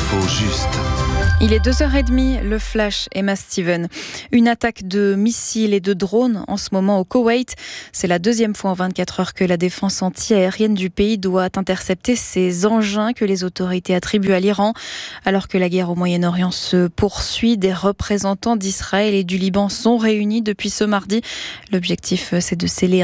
L'info juste. Il est 2h30, le flash Emma Steven. Une attaque de missiles et de drones en ce moment au Koweït. C'est la deuxième fois en 24 heures que la défense anti-aérienne du pays doit intercepter ces engins que les autorités attribuent à l'Iran. Alors que la guerre au Moyen-Orient se poursuit, des représentants d'Israël et du Liban sont réunis depuis ce mardi. L'objectif, c'est de sceller